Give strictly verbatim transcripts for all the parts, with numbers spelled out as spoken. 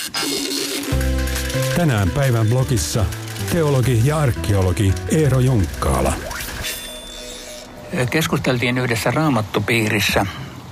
Tänään päivän blogissa teologi ja arkeologi Eero Junkkaala. Keskusteltiin yhdessä raamattupiirissä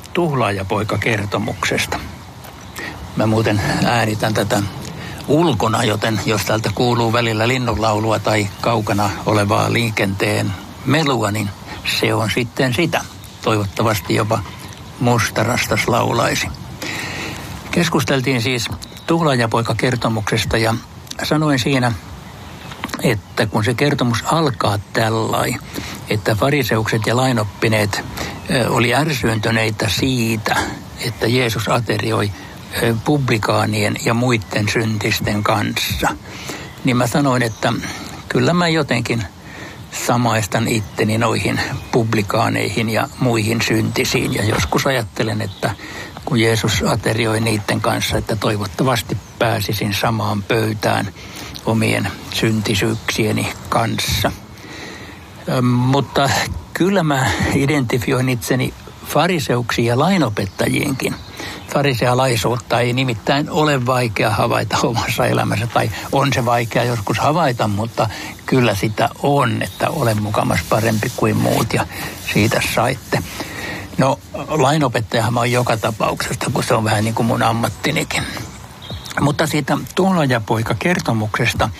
tuhlaajapoika-kertomuksesta. Mä muuten äänitän tätä ulkona, joten jos täältä kuuluu välillä linnunlaulua tai kaukana olevaa liikenteen melua, niin se on sitten sitä. Toivottavasti jopa mustarastas laulaisi. Keskusteltiin siis tuhlaajapoika-kertomuksesta ja sanoin siinä, että kun se kertomus alkaa tällai, että fariseukset ja lainoppineet oli ärsyyntyneitä siitä, että Jeesus aterioi publikaanien ja muiden syntisten kanssa, niin mä sanoin, että kyllä mä jotenkin samaistan itteni noihin publikaaneihin ja muihin syntisiin. Ja joskus ajattelen, että kun Jeesus aterioi niiden kanssa, että toivottavasti pääsisin samaan pöytään omien syntisyyksieni kanssa. Ö, mutta kyllä mä identifioin itseni fariseuksiin ja lainopettajiinkin. Farisealaisuutta ei nimittäin ole vaikea havaita omassa elämässä, tai on se vaikea joskus havaita, mutta kyllä sitä on, että olen mukamas parempi kuin muut ja siitä saitte. No, lainopettajahan mä oon joka tapauksesta, kun se on vähän niin kuin mun ammattinikin. Mutta siitä tuhlaajapoika-kertomuksesta,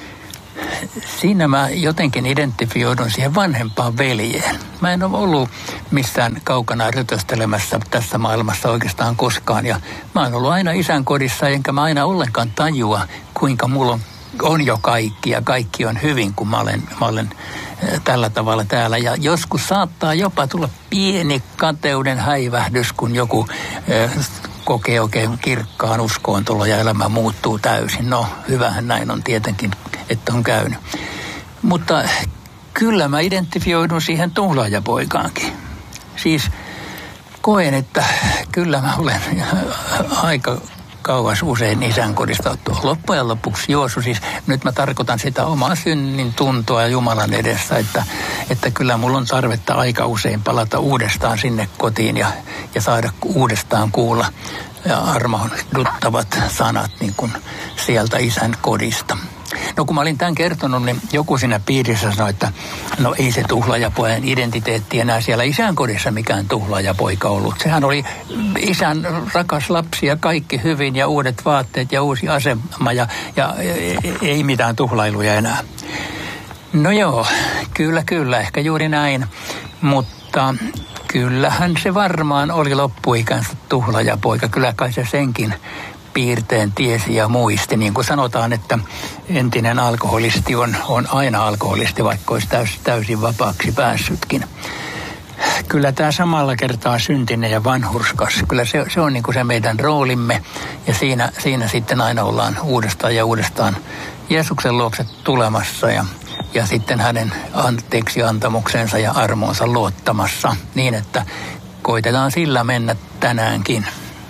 siinä mä jotenkin identifioidun siihen vanhempaan veljeen. Mä en ole ollut missään kaukana rötöstelemässä tässä maailmassa oikeastaan koskaan. Ja mä oon ollut aina isän kodissa, enkä mä aina ollenkaan tajua, kuinka mulla on, on jo kaikki ja kaikki on hyvin, kun mä olen, mä olen tällä tavalla täällä. Ja joskus saattaa jopa tulla pieni kateuden häivähdys, kun joku kokee oikein kirkkaan uskoon tulo ja elämä muuttuu täysin. No, hyvähän näin on tietenkin, että on käynyt. Mutta kyllä mä identifioidun siihen tuhlaajapoikaankin. Siis koen, että kyllä mä olen aika kauas usein isän kodista loppujen lopuksi juossut. Siis nyt mä tarkoitan sitä omaa synnin tuntoa Jumalan edessä, että, että kyllä mulla on tarvetta aika usein palata uudestaan sinne kotiin ja, ja saada uudestaan kuulla ja armahduttavat sanat niin kuin sieltä isän kodista. No kun mä olin tämän kertonut, niin joku siinä piirissä sanoi, että no ei se tuhlaajapojan identiteetti enää siellä isän kodissa mikään tuhlaajapoika ollut. Sehän oli isän rakas lapsi ja kaikki hyvin ja uudet vaatteet ja uusi asema ja, ja ei mitään tuhlailuja enää. No joo, kyllä kyllä, ehkä juuri näin, mutta kyllähän se varmaan oli loppuikänsä tuhlaajapoika, kyllä kai se senkin piirteen tiesi ja muisti. Niin kuin sanotaan, että entinen alkoholisti on, on aina alkoholisti, vaikka olisi täys, täysin vapaaksi päässytkin. Kyllä tämä samalla kertaa syntinen ja vanhurskas. Kyllä se, se on niin kuin se meidän roolimme ja siinä, siinä sitten aina ollaan uudestaan ja uudestaan Jeesuksen luokse tulemassa ja, ja sitten hänen anteeksi antamuksensa ja armoonsa luottamassa niin, että koitetaan sillä mennä tänäänkin.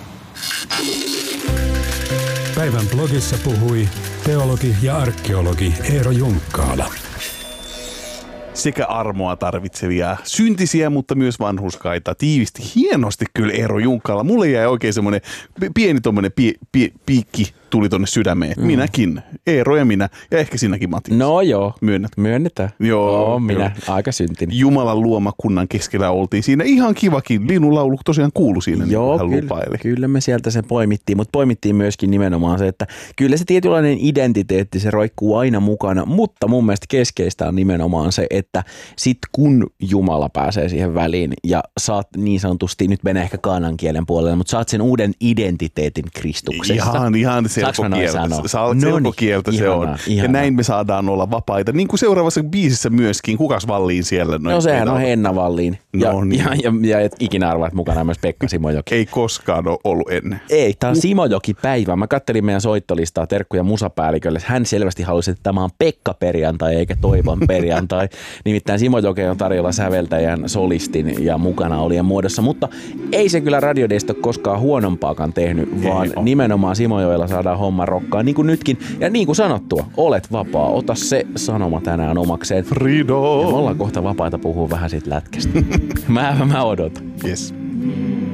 Päivän blogissa puhui teologi ja arkeologi Eero Junkkaala. Sekä armoa tarvitsevia syntisiä, mutta myös vanhurskaita. Tiivisti hienosti kyllä Eero Junkkaala. Mulle jäi oikein semmoinen pieni tommoinen pi, pi, piikki tuli tonne sydämeen. Mm. Minäkin. Eero ja minä. Ja ehkä sinäkin, Matti. No joo. Myönnät. Myönnetään. Joo. No, minä. Joo. Aika syntinen. Jumalan luoma kunnan keskellä oltiin siinä. Ihan kivakin. Linnunlaulu tosiaan kuului siinä. Joo, niin kyllä, lupaili. kyllä me sieltä sen poimittiin. Mutta poimittiin myöskin nimenomaan se, että kyllä se tietynlainen identiteetti, se roikkuu aina mukana. Mutta mun mielestä keskeistä on nimenomaan se, että sit kun Jumala pääsee siihen väliin ja saat niin sanotusti, nyt menee ehkä kaanan kielen puolelle, mutta saat sen uuden identiteetin Kristuksesta. Ihan, ihan selkokieltä. Selkokieltä se on. Ihanaa. Ja näin me saadaan olla vapaita. Niin kuin seuraavassa biisissä myöskin. Kukas Valliin siellä? Noin no sehän on Henna Valliin. Ja, no niin. ja, ja, ja et ikinä arvaa, että mukana myös Pekka Simojoki. Ei koskaan ole ollut ennen. Ei, tämä on Simojoki-päivä. Mä kattelin meidän soittolistaa terkkuja musapäällikölle. Hän selvästi halusi, että tämä on Pekka-perjantai eikä Toivon perjantai. Nimittäin Simojoki on tarjolla säveltäjän, solistin ja mukana olien muodossa. Mutta ei se kyllä radiodeista koskaan huonompaakaan tehnyt, vaan ei, nimenomaan Simojoella saadaan homma rokkaan. Niin kuin nytkin. Ja niin kuin sanottua, olet vapaa. Ota se sanoma tänään omakseen. Freedom! Ja me ollaan kohta vapaita puhua vähän siitä lätkästä. mä, mä odotan. Yes.